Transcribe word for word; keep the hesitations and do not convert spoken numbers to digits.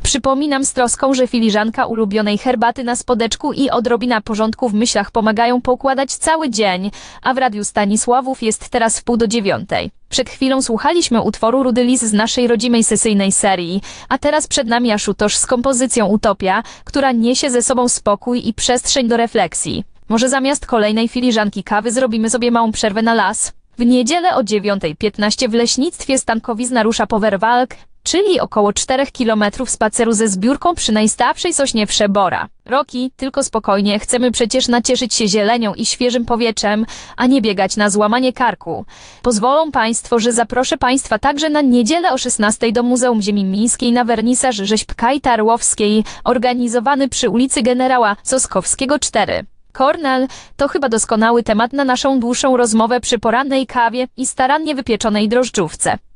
Przypominam z troską, że filiżanka ulubionej herbaty na spodeczku i odrobina porządku w myślach pomagają poukładać cały dzień, a w Radiu Stanisławów jest teraz wpół do dziewiątej. Przed chwilą słuchaliśmy utworu Rudy Lis z naszej rodzimej sesyjnej serii, a teraz przed nami Ashutosh z kompozycją Utopia, która niesie ze sobą spokój i przestrzeń do refleksji. Może zamiast kolejnej filiżanki kawy zrobimy sobie małą przerwę na las? W niedzielę o dziewiątej piętnaście w leśnictwie Stankowizna rusza Powerwalk, czyli około czterech kilometrów spaceru ze zbiórką przy najstarszej sośnie Wszebora. Roki, tylko spokojnie, chcemy przecież nacieszyć się zielenią i świeżym powietrzem, a nie biegać na złamanie karku. Pozwolą Państwo, że zaproszę Państwa także na niedzielę o szesnastej do Muzeum Ziemi Mińskiej na wernisaż rzeźb Kajty Arłowskiej, organizowany przy ulicy Generała Soskowskiego cztery. Kornel, to chyba doskonały temat na naszą dłuższą rozmowę przy porannej kawie i starannie wypieczonej drożdżówce.